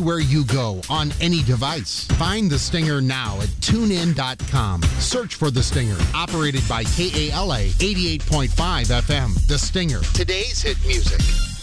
anywhere you go on any device. Find The Stinger now at tunein.com. Search for The Stinger, operated by KALA 88.5 FM. The Stinger, today's hit music.